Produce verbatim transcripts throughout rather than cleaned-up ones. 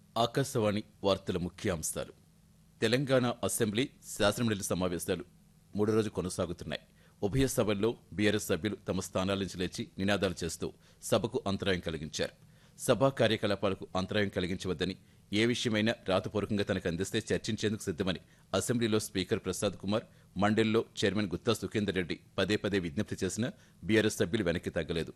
ఆకాశవాణి వార్తల ముఖ్యాంశాలు. తెలంగాణ అసెంబ్లీ శాసనమండలి సమావేశాలు మూడో రోజు కొనసాగుతున్నాయి. ఉభయ సభల్లో బీఆర్ఎస్ సభ్యులు తమ స్థానాల నుంచి లేచి నినాదాలు చేస్తూ సభకు అంతరాయం కలిగించారు. సభా కార్యకలాపాలకు అంతరాయం కలిగించవద్దని, ఏ విషయమైనా రాతపూర్వకంగా తనకు అందిస్తే చర్చించేందుకు సిద్ధమని అసెంబ్లీలో స్పీకర్ ప్రసాద్ కుమార్, మండలిలో చైర్మన్ గుత్తా సుఖేందర్ రెడ్డి పదే పదే విజ్ఞప్తి చేసినా బీఆర్ఎస్ సభ్యులు వెనక్కి తగ్గలేదు.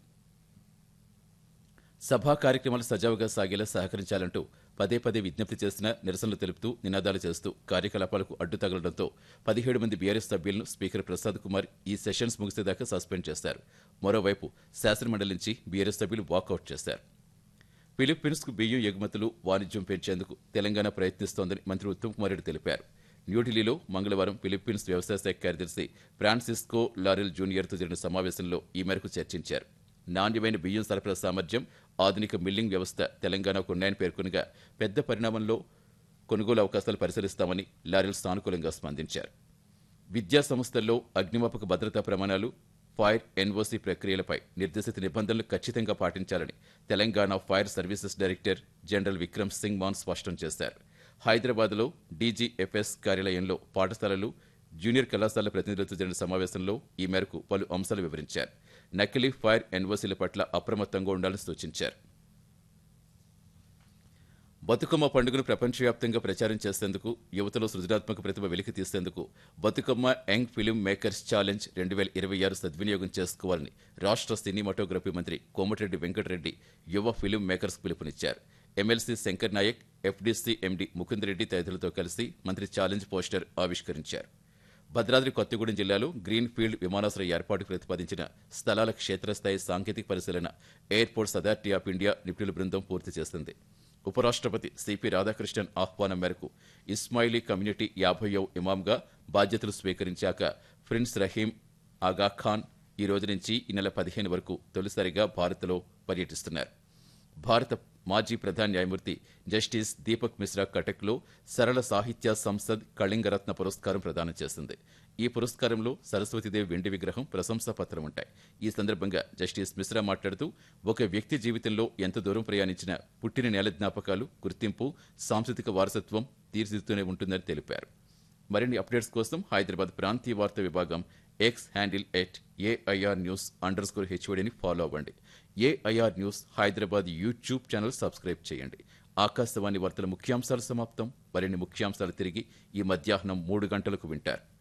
సభా కార్యక్రమాలు సజావుగా సాగేలా సహకరించాలంటూ పదే పదే విజ్ఞప్తి చేసిన నిరసనలు తెలుపుతూ నినాదాలు చేస్తూ కార్యకలాపాలకు అడ్డు తగలడంతో పదిహేడు మంది బీఆర్ఎస్ సభ్యులను స్పీకర్ ప్రసాద్ కుమార్ ఈ సెషన్స్ ముగిసేదాకా సస్పెండ్ చేశారు. మరోవైపు శాసనమండలి నుంచి బీఆర్ఎస్ సభ్యులు వాకౌట్ చేశారు. ఫిలిప్పీన్స్కు బియ్యం ఎగుమతులు వాణిజ్యం పెంచేందుకు తెలంగాణ ప్రయత్నిస్తోందని మంత్రి ఉత్తమ్ కుమార్ రెడ్డి తెలిపారు. న్యూఢిల్లీలో మంగళవారం ఫిలిప్పీన్స్ వ్యవసాయ శాఖ కార్యదర్శి ఫ్రాన్సిస్కో లారెల్ జూనియర్తో జరిగిన సమావేశంలో ఈ మేరకు చర్చించారు. నాణ్యమైన బియ్యం సరఫరా సామర్థ్యం, ఆధునిక మిల్లింగ్ వ్యవస్థ తెలంగాణకు ఉన్నాయని పేర్కొనగా పెద్ద పరిణామంలో కొనుగోలు అవకాశాలు పరిశీలిస్తామని లారెల్ సానుకూలంగా స్పందించారు. విద్యా సంస్థల్లో అగ్నిమాపక భద్రతా ప్రమాణాలు, ఫైర్ ఎన్ఓసీ ప్రక్రియలపై నిర్దేశిత నిబంధనలు ఖచ్చితంగా పాటించాలని Telangana fire services director general Vikram Singh Maan స్పష్టం చేశారు. హైదరాబాద్లో డీజీఎఫ్ఎస్ కార్యాలయంలో పాఠశాలలు, జూనియర్ కళాశాల ప్రతినిధులతో జరిగిన సమావేశంలో ఈ మేరకు పలు అంశాలు వివరించారు. నకిలీ ఫైర్ ఎన్ఓసీల పట్ల అప్రమత్తంగా ఉండాలని సూచించారు. బతుకమ్మ పండుగను ప్రపంచవ్యాప్తంగా ప్రచారం చేసేందుకు, యువతలో సృజనాత్మక ప్రతిభ వెలికి తీసేందుకు Bathukamma young film makers challenge రెండు వేల ఇరవై ఆరు సద్వినియోగం చేసుకోవాలని రాష్ట్ర సినిమాటోగ్రఫీ మంత్రి కోమటిరెడ్డి వెంకటరెడ్డి యువ ఫిలిం మేకర్స్ పిలుపునిచ్చారు. MLC Shankar Naik, FDC MD Mukunda Reddy తదితరులతో కలిసి మంత్రి ఛాలెంజ్ పోస్టర్ ఆవిష్కరించారు. భద్రాద్రి కొత్తగూడెం జిల్లాలో గ్రీన్ ఫీల్డ్ విమానాశ్రయ ఏర్పాటుకు ప్రతిపాదించిన స్థలాల క్షేత్రస్థాయి సాంకేతిక పరిశీలన ఎయిర్పోర్ట్స్ అథారిటీ ఆఫ్ ఇండియా నిపుణుల బృందం పూర్తి చేసింది. ఉపరాష్ట్రపతి సిపి రాధాకృష్ణన్ ఆహ్వానం మేరకు ఇస్మాయిలీ కమ్యూనిటీ యాభైవ ఇమాంగా బాధ్యతలు స్వీకరించాక ప్రిన్స్ రహీం ఆగాఖాన్ ఈ రోజు నుంచి ఈ నెల పదిహేను వరకు తొలిసారిగా భారత్లో పర్యటిస్తున్నారు. భారత మాజీ ప్రధాన న్యాయమూర్తి జస్టిస్ దీపక్ మిశ్రా కటక్లో సరళ సాహిత్య సంసద్ కళింగరత్న పురస్కారం ప్రదానం చేసింది. ఈ పురస్కారంలో సరస్వతీదేవి వెండి విగ్రహం, ప్రశంసా పత్రం ఉంటాయి. ఈ సందర్భంగా జస్టిస్ మిశ్రా మాట్లాడుతూ ఒక వ్యక్తి జీవితంలో ఎంత దూరం ప్రయాణించినా పుట్టిన నేల జ్ఞాపకాలు, గుర్తింపు, సాంస్కృతిక వారసత్వం తీర్చిదిద్దుతూనే ఉంటుందని తెలిపారు. మరిన్ని అప్డేట్స్ కోసం హైదరాబాద్ ప్రాంతీయ వార్తా విభాగం X handle at AIR news under score హెచ్ఓడిని follow అవ్వండి. AIR news Hyderabad YouTube channel subscribe చేయండి. ఆకాశవాణి వార్తల ముఖ్యాంశాలు సమాప్తం. మరిన్ని ముఖ్యాంశాలు తిరిగి ఈ మధ్యాహ్నం మూడు గంటలకు వింటారు.